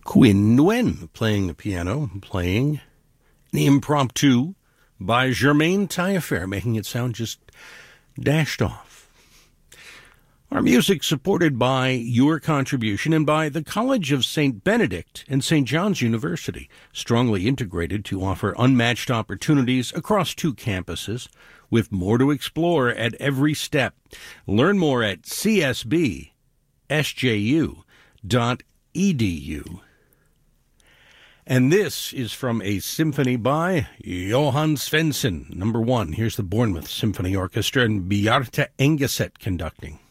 Quinn Nguyen playing the piano, playing an impromptu by Germaine Taillefer, making it sound just dashed off. Our music supported by your contribution and by the College of St. Benedict and St. John's University, strongly integrated to offer unmatched opportunities across 2 campuses, with more to explore at every step. Learn more at csbsju.edu. And this is from a symphony by Johann Svensson, number 1. Here's the Bournemouth Symphony Orchestra and Bjarte Engeset conducting.